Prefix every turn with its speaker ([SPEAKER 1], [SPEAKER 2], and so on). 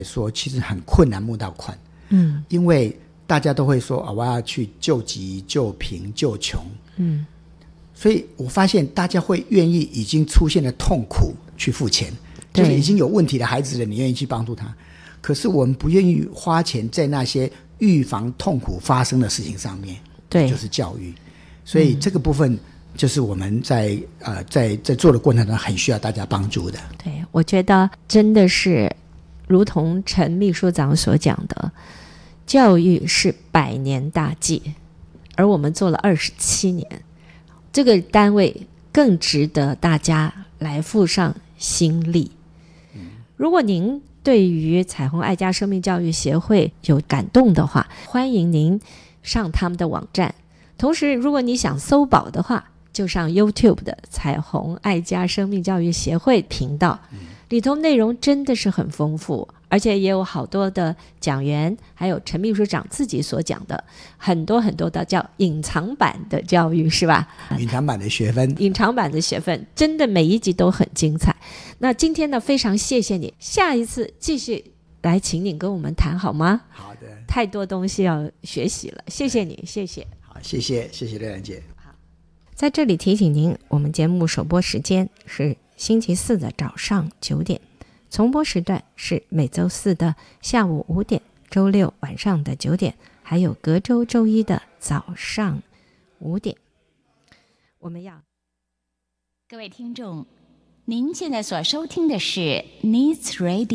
[SPEAKER 1] 说其实很困难募到款，因为大家都会说我要去救急、救贫、救穷，所以我发现大家会愿意已经出现的痛苦去付钱，就是已经有问题的孩子了，你愿意去帮助他，可是我们不愿意花钱在那些预防痛苦发生的事情上面，对，就是教育。所以这个部分就是我们在做的过程中很需要大家帮助的。
[SPEAKER 2] 对，我觉得真的是如同陈秘书长所讲的，教育是100年大计，而我们做了27年，这个单位更值得大家来付上心力。如果您对于彩虹爱家生命教育协会有感动的话，欢迎您上他们的网站，同时如果你想搜宝的话，就上 YouTube 的彩虹爱家生命教育协会频道，里头内容真的是很丰富，而且也有好多的讲员，还有陈秘书长自己所讲的很多很多的叫隐藏版的教育，是吧？
[SPEAKER 1] 隐藏版的学分，
[SPEAKER 2] 隐藏版的学分，真的每一集都很精彩。那今天呢，非常谢谢你，下一次继续来请你跟我们谈好吗？
[SPEAKER 1] 好的，
[SPEAKER 2] 太多东西要学习了，谢谢你，谢谢。
[SPEAKER 1] 好，谢谢廖兰姐。
[SPEAKER 2] 在这里提醒您，我们节目首播时间是星期四的早上9点，重播时段是每周四的下午5点，周六晚上的9点，还有隔周周一的早上5点。我们要
[SPEAKER 3] 各位听众，您现在所收听的是 Needs Radio。